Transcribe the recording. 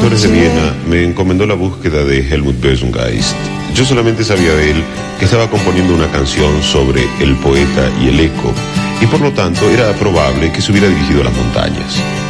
Pintores de Viena me encomendó la búsqueda de Helmut Bösengeist. Yo solamente sabía de él que estaba componiendo una canción sobre el poeta y el eco, y por lo tanto era probable que se hubiera dirigido a las montañas.